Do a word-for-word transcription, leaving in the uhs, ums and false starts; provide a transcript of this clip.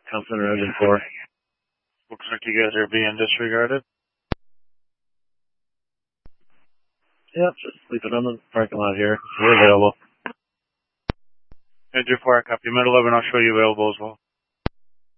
Town Center engine four. Looks like you guys are being disregarded. Yep, just leave it on the parking lot here. We're available. Engine four, copy. Med eleven, I'll show you available as well.